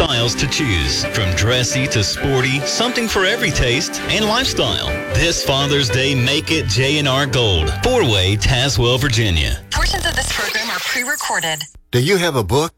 styles to choose. From dressy to sporty, something for every taste and lifestyle. This Father's Day, make it J&R Gold. 4-Way, Tazewell, Virginia. Portions of this program are pre-recorded. Do you have a book,